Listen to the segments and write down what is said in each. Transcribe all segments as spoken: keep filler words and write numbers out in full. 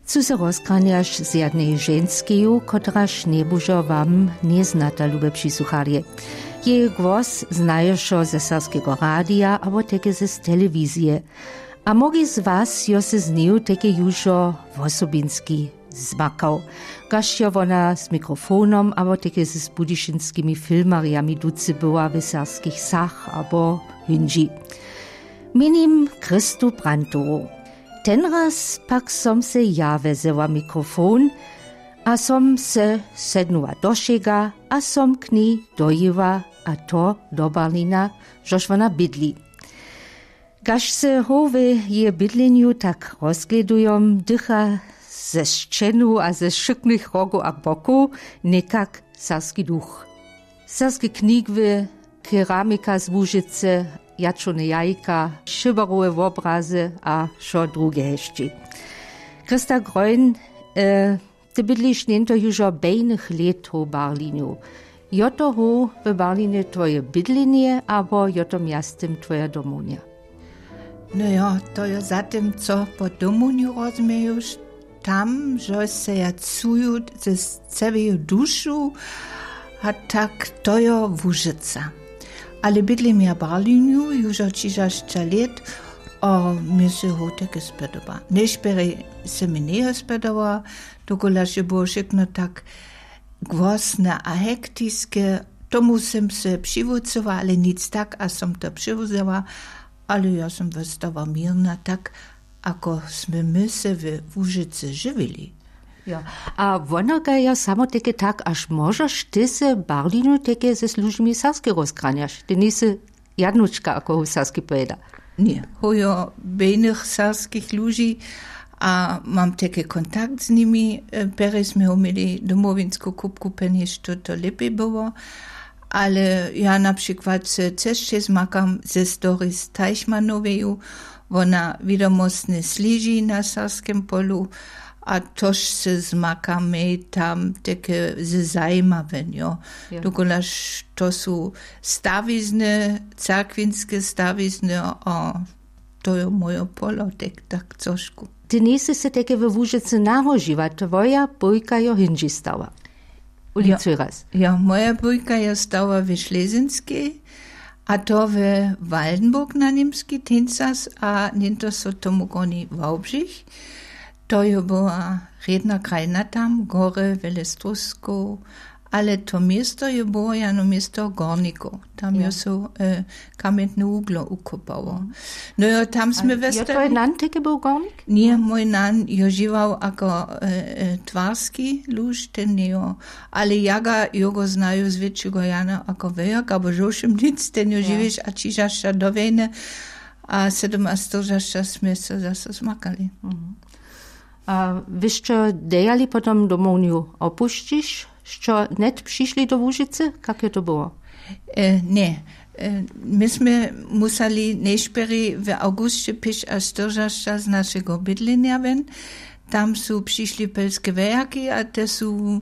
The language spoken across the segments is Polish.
Chcu se rozkraniaš z jednej ženskeju, kotraž nebužo wam nieznata, lube přisucharje. Jej głos znaješo ze Serskiego radia, abo teke ze telewizje. A mogi z was jo se z niu teke južo wosobinski zmakał. Gašjo wona z mikrofonom, abo teke z budišinskimi filmariami ducy była w Serskich Sach, abo Hünji. Minim Christu Brantow. Ten raz pak som se ja vezela mikrofon, a som se sednula do šega, a som k ní dojiva, a to do Berlina, žož ona bydli. Gaž se hove je bydlenju tak rozgledujom, dycha ze szczenu a ze szyknych rogu a boku, nekak serski duch. Serske knigwy, keramika z Łużyce, jačone jajka, šibarove obrazy a šo druge hešći. Krista Grojn, e, ty bydliš nento južo bejnych let v Berlinu. Joto ho v Berlinie tvoje bydlenie, abo joto miastem tvoja domovnia? No ja, to je zatem, co po domovniu rozumiejuš, tam, že se ja cuju ze celého dušu, a tak to je Łużyca. Ale bydlim ja Berlinu już od trzydziestu lat, a mi se ho teke spedoba. Nešpere se mi nie spedoba, dokoľaž je było všechno tak głosne a hektiske. Tomu sem se přivúcova, ale nic tak, a som to přivúzela, ale ja som vystava mirna tak, ako sme my se v Łużyce živili. Ja. A wona ga ja samo teke tak, aż możesz ty se Berlinu teke ze službami Serske rozkraniaš. Ty nisi jadnučka, ako v Serski pojeda. Nie, hojo bejnych serskich ludzi, a mam teke kontakt z nimi. Pere sme umeli domowinsku kupku penieć, to to lepiej było. Ale ja na przykład se ceszcze zmakam ze Doris Teichmannoveju, ona wiadomostne sliži na serskim polu, a tož se zmakamy tam takie zajímavé, jo. Ja. Dokoľaž to sú stawizny, cerkwinskie stawizny, a to je moje polo, tak, tak trošku. Ty nisi se takie w Łużyce nahoživa, tvoja bojka jo Hünji stała. Ulicuj ja, raz. Ja, moja bojka je stała w Šlezinskiej, a to w Waldenburg na Niemski, Tensas, a niento so tomu goni Wałbrzych. To je była redna krajina tam, gore, Welestrusko, ale to miasto je było jano miasto Gorników. Tam ja. je so e, kamienne uglo ukopało. No ja tam sme westali. Ja tvoj nan teke był Gornik? Nie, mój nan je žiwał jako e, e, twarski luž, ten jo, ale ja ga jogo znaju z většího jana ako vejak, abo žošem nic, ten jo živiš, a čižaša do vejne, a sedm a stožaša sme se zase zmakali. Mhm. A wy što dejali potom domovniu opuścisz? Što net přišli do Łużyce? Jak je to było? E, nie. E, myśmy museli nešperi w augustie pić a stożaszcza z naszego bydlenia ven. Tam są przyszli pelskie wejaki, a te są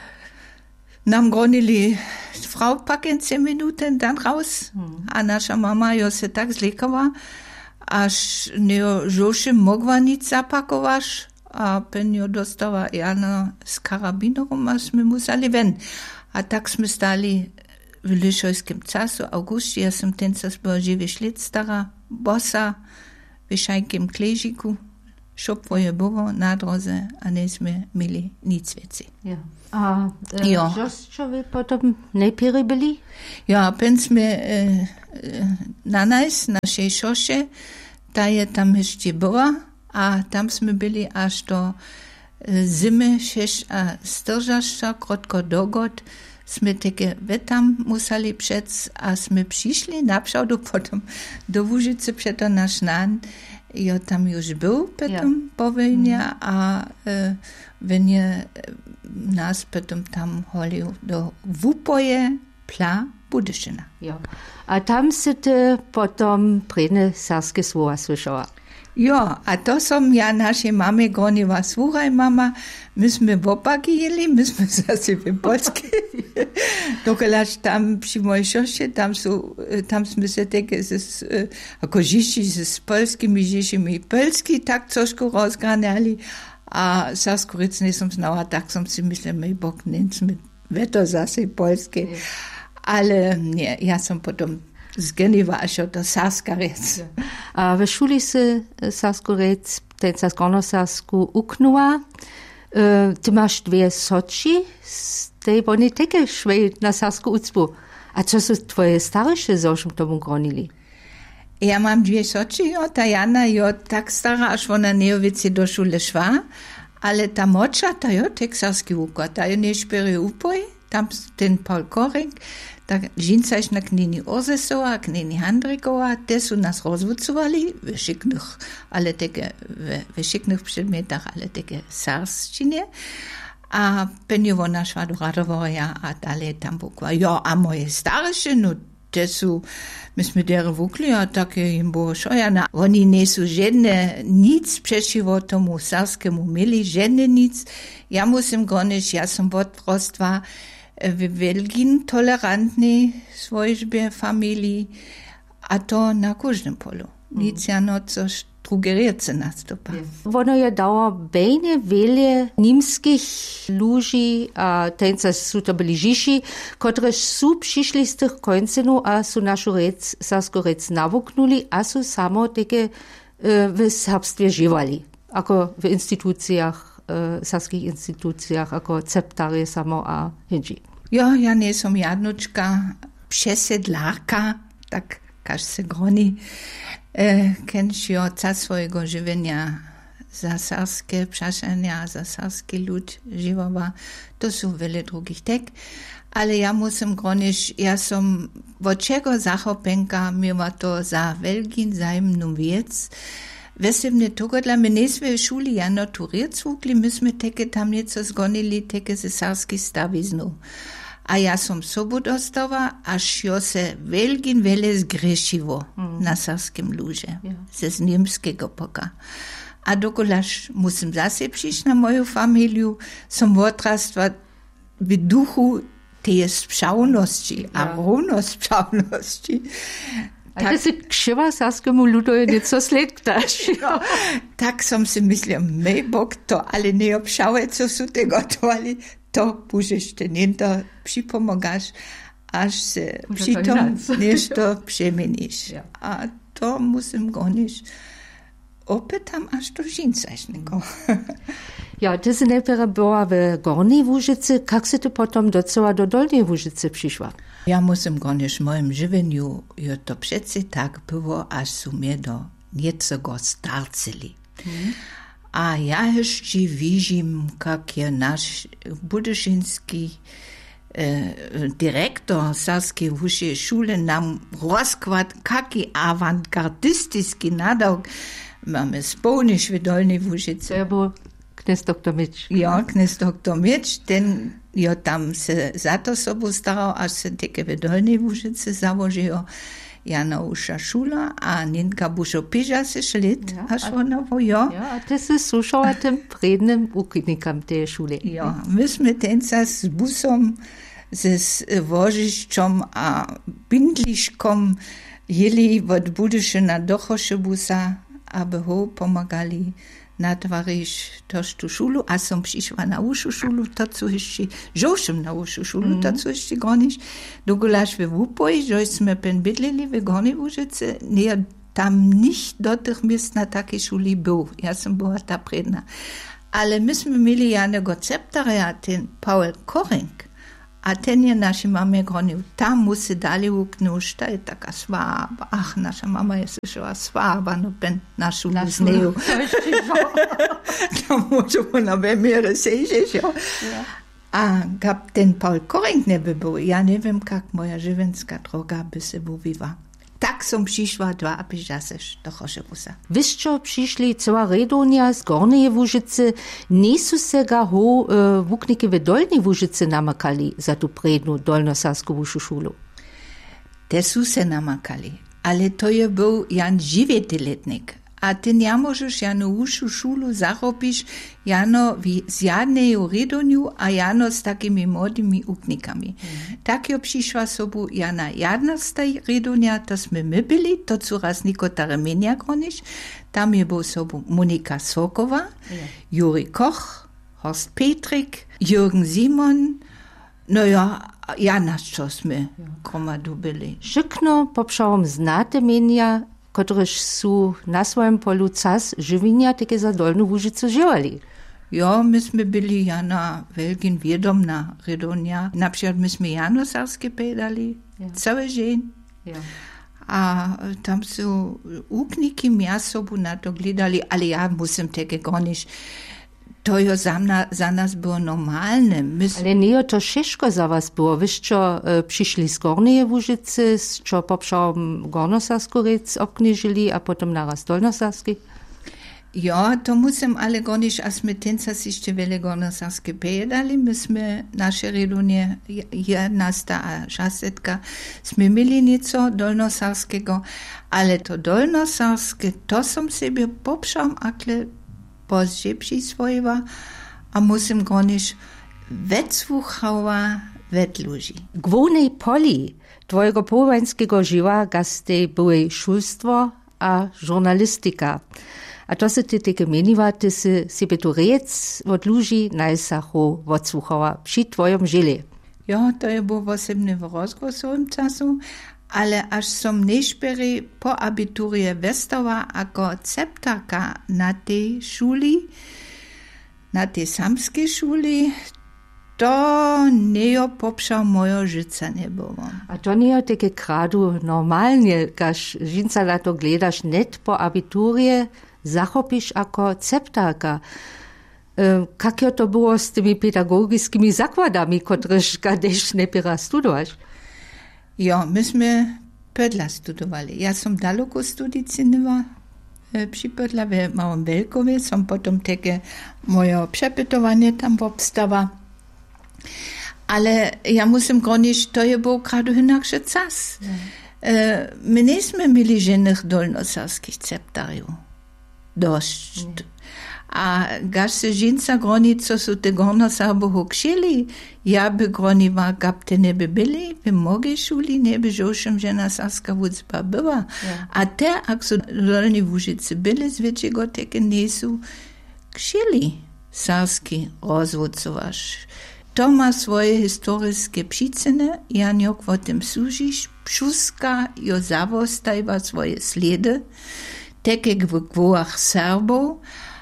nam gronili Frau packen zehn Minuten dann raus. Hmm. A nasza mama jo se tak zlekała, aż nie żoszy mogła nic zapakować. A penjo dostała Jana z karabinerom, a sme museli ven. A tak sme stali v Lišojskim casu, augustie, ja som ten čas byla živých let stará, bosa, v šajkim kležiku, šopvo je bylo na droze, a ne sme mili nic veci. Ja. A e, čo vy potom nejpíry byli? Ja, pen sme e, na najs, na šej šoše, ta je tam ešte byla, a tam sme byli až do zimy, šeš a stržašća, krotko dogod, sme teke vetam museli přec, a sme přišli napšadu potom do Łużyce přeto naš nan. Jo tam już był potom ja. po vejně, mm. a e, venje nas potom tam holil do Vupoje, Pla, Budyšina. Ja. A tam se te potom predne serske slova slyšala. Jo, a to som ja našej mame goniła, słuchaj mama, myśmy w opaki jeli, myśmy zase w Polskie. Dokoľaž tam przy mojej siostrze, tam są, tam sme se takie z, ako žiši z polskimi žišimi polski, tak trošku rozgranali, a Saskoric nisam znala, tak som si myslela, mej bok, nećme veto zase polske. Yeah. Ale nie, ja som potom zgeniła až do Saskarec. A ve šuli se Saskorec, ten Saskorno-Sasku uknula. Uh, ty máš dvě soči, tej oni také švej na Sasku ucpu. A co sú tvoje starejšie zošom tomu gronili? Ja mam dwie soči, jo, ta Jana jo tak stara, až ona nejovici do šule šva, ale ta moča, ta jo teksarski uko, ta jo nešperi upoj, tam ten Paul Koring, ta žincaš na knini Orzesova, knini Handrikova, te su nas rozvucovali v šiknih, ale teke, v šiknih predmetach, ale teke sarščine. A penjo ona šla do Radovoja a dalje tam bukva. Jo, a moje starše, no, te su, my sme dere vukli, a tak je im było šojana. Oni nisu žene nic přečivo tomu sarskemu mili, žene nic. Ja musim goniš, ja sam odrostva v Belgin tolerantnej svojžbe familii, a to na kužnem polu. Nic jano, což drugerece nastupa. Ono je dalo bejne velje nimskih luži, a tenca su to byli žiši, kotrež su přišli z tých koncenu a su našu rec, Saskorec navuknuli, a su samo teke e, v serbstve živali. Ako v institucijach, e, sarských institucijach, ako ceptary samo a hinži. Jo, ja nesom jadnučka, přesedlarka, tak kaž se groni. E, Kenš jo ca svojego živenja za sarske prašanja, za sarski lud živova. To su vele drugih tek. Ale ja musim groniš, ja som od čego zachopenka miła to za velgin zajemnu vec. Vesebne togodla, my nesme v šuli jano turiec vukli, my sme teke tam nieco zgonili, teke ze sarski staviznu. A ja som sobu dostała, až jo se velgin vele zgrešivo mm. na sarskim luže, yeah. ze z niemskiego poka. A dokolaž musim zase přiš na moju familiju, som odrastva v duchu te spšavnosti a yeah. rovno spšavnosti. A ty si kšiva sarskemu ludu je něco sledktaš. No, tak som si myslel, mej bok to, ale ne obšave, co su te gotovali, to budeš te nento připomogaš, až se přitom nešto přemeniš. Ja. A to musim goniš opet tam až do žincašnego. Ja, ty si najpierw była w Gornej Łużycy, jak si ty potom docela do Dolnej Łużycy przyszła? Ja musim goniš v mojem življenju, jo to přeci tak było, až su mnie do niecego starceli. Mm. A ja jeszcze widzim, jak je naš budyšinski e, dyrektor sarskiej wyższej szule nam rozkład, jaki awangardystyjski nadawk mamy spełnić w Dolnej Łużycy. To był knes doktor Mitch. Ja, knes doktor Mitch, ten jo tam se za to sobu starał, aż se teke w Dolnej Łużycy założyło Janausza Szula, a Ninka Buszo-Piża se šlit, ja, až ona vo, jo. Ja, a ty si slušala tym prednym ukrytnikam tej šule. Ja, my sme tenca s busom, s vožiščom a bindliškom jeli od Budyšina do Chošebusa, aby ho pomagali natvariš toštú šulu, a som přišla na ušu šulu, to co ešte, žošem na ušu šulu, mm. to co ešte goniš, dogulaš ve Vupoj, že sme pen bydleli ve Gornej Łużycy, ne, tam nicht do tých miest na také šuli byl, ja som byla ta predna. Ale my sme mieli janego ceptara, ten Paul Koring, a ten je naši mame gronil, tam musi dali uknuš, ta je taka svába, ach, naša mama je slyšela svába, no pen našu luzneju. To môžu na vemere sežeš, jo. A gab ten Paul Koring neby był, ja neviem, kak moja živenská droga by se buviva. Tak som přišla dva a pižaseš do Chošebusa. Vyščo přišli celá redonia z Gornej Łużycy, nisu se ga ho e, vukniki v Dolnej Łużycy namakali za tu prednu dolnosarsku vušu šulu? Te su se namakali, ale to je byl jan devětiletnik. a ty nie możesz jano ušu šulu zarobiš jano z jadneju redonju, a jano z takimi młodymi uknikami. Mm. Tak jo přišła sobu jana jadnasta redonja, to sme my byli, to cu raz nikotare menja groniš, tam je był sobu Monika Sokowa, yeah. Juri Koch, Horst Petrik, Jürgen Simon, no ja, ja na čo sme komadu byli. Všechno popšałom znate menja, któreż su na swoim polu cas żywienia takie za Dolną Łużycu żyli. Ja, myśmy byli ja na wielkim wiedomna Redonja. Na przykład myśmy Janosarskie pedali, ja. Cały dzień. Ja. A tam są ukniki mia sobu na to gledali, ale ja musim takie gonić. To jo za, na, za nas było normalne. My... Ale nie to wszystko za was było. Wy co e, przyszli z Gornej Łużycy, co poprzałom Gornosarsku rec obknieżyli, a potem naraz Dolnosarski? Ja, to musim ale gonić, a sme tenca jeszcze wiele Gornosarskie pojedali. Myśmy nasze redonie, jednasta a šasetka, sme mieli nieco Dolnosarskiego, ale to Dolnosarskie, to som sobie poprzałam, akle pozже přisvojiva a musím goniš vedsvuchała vedluži. Głównej poli twojego połowańskiego żyła gastej były szulstwo a żurnalistika. A to se ty takie meniwa, ty se sobie tu rec od ludzi najsachu odsłuchała przy twoim żyli. Ja, to je był osobny rozgłos w swym czasu, ale aż som nešperi po abiturie westała jako ceptarka na tej szuli, na tej samskiej szuli, to nie poprzał moje życie nie było. A to nie jest takie kradu normalnie, każ żinca na to gledasz net po abiturie, zachopisz jako ceptarka. Jak to było z tymi pedagogickimi zakładami, któreż kadeš nepira studować? Ja, myśmy Pödla studowali. Ja som daleko studicynywa e, przy Pödla w Małym Welkowie, som potom takie moje przepytowanie tam obstawa. Ale ja musim gonić, to je był kradu inakszy czas. Mm. E, my nieśmy mieli żadnych dolnosarskich ceptariów. Dość. Mm. A gaž se žinca groni, co su te Gornosarbo hokšili, ja by groniva, gab te ne by byli, v mnogej šuli ne by žošem žena sarska vucba byla. Ja. A te, ak su dolni Łużycy byli, z většego teke nesu kšili sarski rozvodcovaš. To ma svoje historiske příčiny, ja njok o tym słužiš, pšuska jo zavostajva svoje sledy, teke v gvoach Serbov,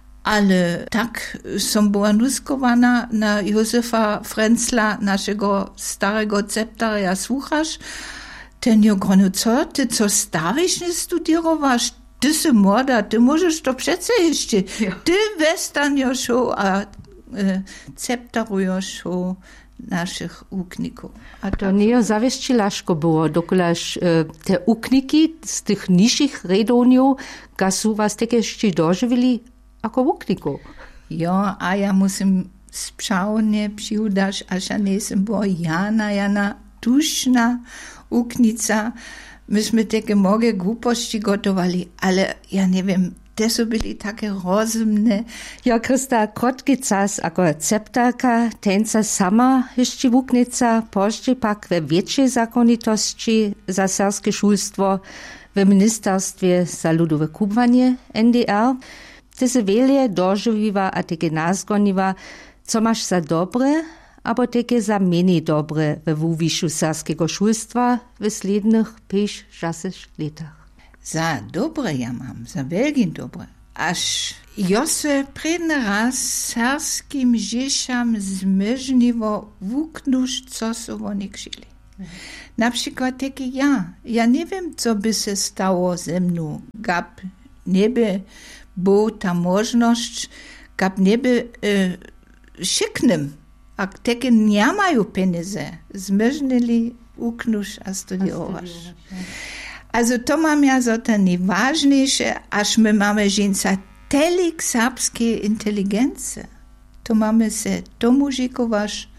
ale tak som była nuskowana na Józefa Frenzla, naszego starego ceptarja, słuchasz, ten jo gronu, co, ty co staryś nie studiowasz, ty si młoda, ty możesz to przece jeszcze, ja. Ty westanjosz, a e, ceptarujesz naszych ukników. A to nie zawieści laszko było, dokulaż e, te ukniki z tych niższych redoniów, gasu was takie jeszcze dożywili, ako ukniku. Ja, a ja musim sprzałnie przyudać, aż ja nisem była jana, jana tušna uknica. Myśmy takie moge głupości gotowali, ale ja nie wiem, te są byli takie rozumne. Ja, Krista, krótki czas ako ceptarka, tenca sama jeszcze uknica, poźniej pak we większej zakonitości za serskie szulstwo w Ministerstwie za ludowe kubwanie N D R. Ty se wiele dożywiwa, a takie nazgoniwa, co masz za dobre, albo takie za mniej dobre we wuwiszu serskiego szulstwa w slednych pięć szesnaście latach. Za dobre ja mam, za wielkim dobre. Aż ja se przedny raz serskim dzieciom zmyżniwo wuknusz, co so oni krzili. Na przykład takie ja. Ja nie wiem, co by se stało ze mną, gab nie by bo ta możność, gab nie by e, szyknym, a takie nie mają pieniędzy, zmyżnili uknusz a studiować. Also to mam ja za to najważniejsze, aż my mamy żeńca telik serbskiej inteligencji. To mamy se tomu žikovaš,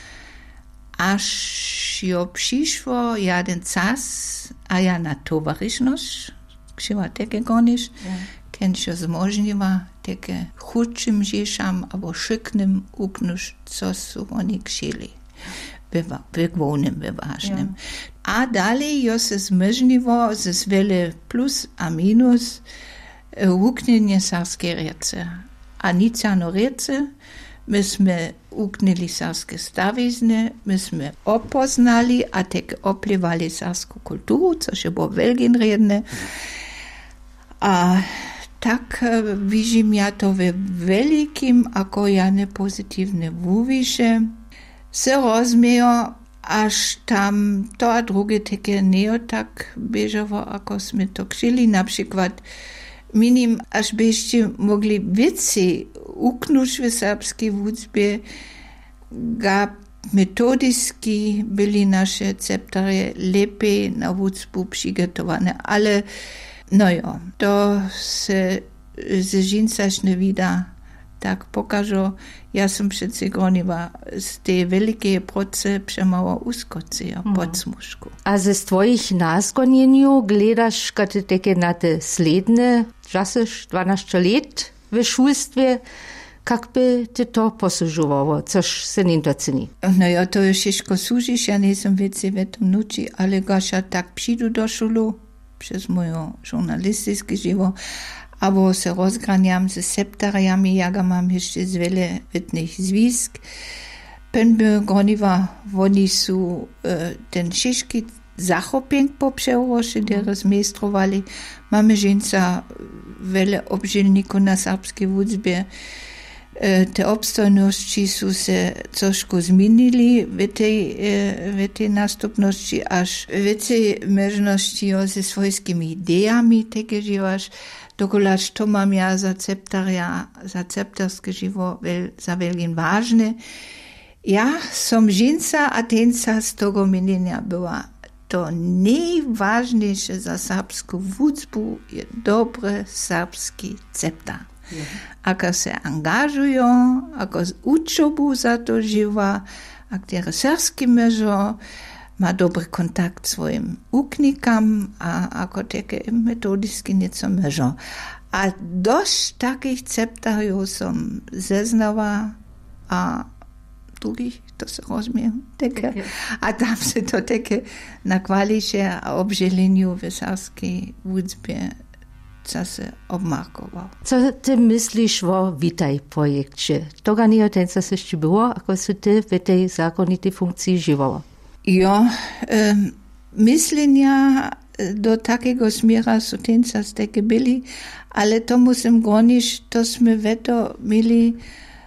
aż jo przyszło jeden czas, a ja na towaryszność, krzywa takie gonisz, kenšo zmožniva, teke chudšim žešam, abo šiknim uknuš, co su oni kšili. Begwonem, beważnym. Ja. A dalej jo se zmożniwo ze zwele plus a minus uknienie sarskie rece. A nicano rece, myśmy uknili sarskie stawizny, myśmy opoznali, a tak oplewali sarską kulturę, co się było Belgien redne. A tak widzim ja to we velikim, ako ja ne pozytywne wuwisze, se rozmiejo, až tam to a drugie takie nie tak biežovo, ako sme to kšili. Napríklad minim, až byście mogli věci uknúť v serbskej vúcbe, gab metodicky byli naše ceptary lepiej na vúcbu přigotowane. Ale no jo, to se ze žincaž ne vida tak pokażą, ja som přeci groniva z tej veľkej proce přemała uskoci a podsmušku. A ze tvojich nazgonieniu gledaš, kad ty takie na te sledne, czasy dwanaście lat w szulstwie, jak by ty to posłużyło, coż se nie doceni? No ja to już ciężko służysz, ja nie som wiecie w tym nuci, ale gasza tak przyjdu do szulu przez moje żurnalistyczne żywo, abo se rozgraniam ze septariami, jaga mam jeszcze z wiele wytnych zwisk. Pędby groniwa, oni są e, ten ciężki zachoping poprzeuroszy, gdzie rozmiestrowali. Mamy żeńca wiele obżylników na serbskiej wódzbie. E, te obstojności są se troszkę zmienili w tej, e, w tej następności, aż więcej możliwości ze swoimi ideami, takie żywasz. Dokołaż to mam ja za ceptaria, za ceptarskie żywo za wielkim ważne. Ja som żeńca a tenca z tego mienienia była. To najważniejsze za serbską wódzbu je dobry serbski ceptar. Mhm. Ako se angażują, ako z uczobu za to żywa, a które serbski mężo ma dobry kontakt swoim uknikam, a ako takie metodicky nieco mężo. A dość takich ceptariów som zeznała, a drugich, to se rozumiem, takie. Okay. A tam se to takie nakvališe a obželeniu w serbskiej wódzbie czasy obmarkował. Co ty myślisz o Witaj projekcie? To ga nie ten, co jeszcze było, ako si ty w tej zakonitej funkcji żywała? Jo, e, myślenia do takiego smiera są tenca z takie byli, ale to musim gronić, to sme veto mieli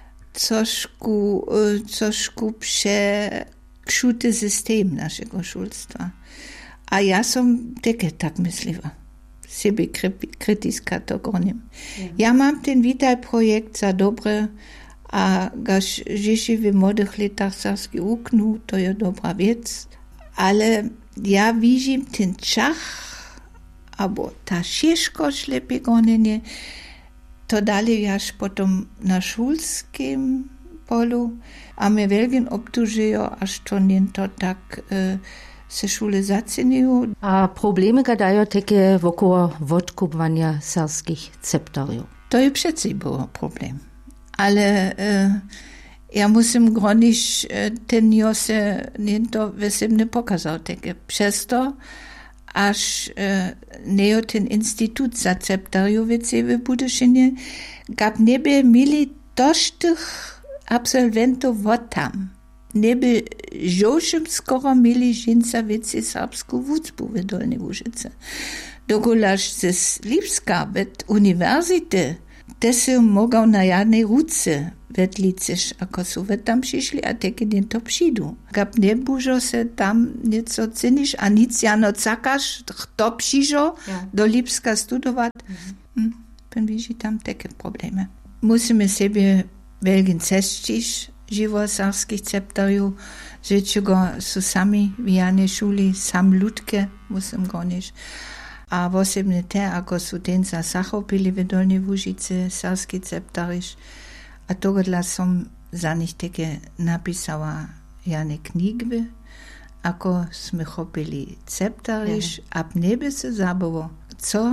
trošku, trošku przekšuty system naszego szulstwa. A ja som takie tak myśliwa. Siebie krytyska to gronim. Mhm. Ja mam ten Witaj projekt za dobre, a gaž žeši v młodych latach sarski uknu, to je dobra wiec, ale ja widzim ten czach, abo ta ciężkość lepiej gonenie, to dalej jaż potom na szulskim polu, a my wielkim obtużyją, aż to nie to tak e, se szule zaceniją. A problemy gadają takie wokół odkupowania sarskich ceptariów? To je przecież było problem. Ale e, ja musim gronić e, ten jo se nie to wesem nie pokazał takie. Przez to, aż e, nie ten instytut za ceptariowice w Budyszynie gab nieby mieli dość tych absolwentów od tam. Nieby żołszym skoro mieli żeńca wiece serbską wódzbu w Dolnej Łużyce. Dokolaż ze Lipska w uniwersytecie te se mogał na jednej ruce wetlicež, ako su ve tam přišli a teky nie to přijdu. Gab nebužo se tam něco ceniš a nic jano cakaš, to přišo ja. Do Lipska studovat. Mhm. Hm, pen víži tam také problémy. Musíme sebe velgin cestiš, živo sarských ceptariů, že čego su sami v jane šuli, sam ľudke, musím goniš. A osobne te, ako su tenca zachopili v Dolnej Łužice, sarski ceptariš, a togodla som za nich také napisała jane knigby, ako sme chopili ceptariš, ja. A nebe se zabało, co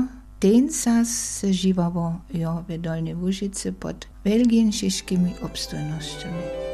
ten czas se żywało jo w Dolnej Łużycy pod wielkimi ciężkimi obstojnościami.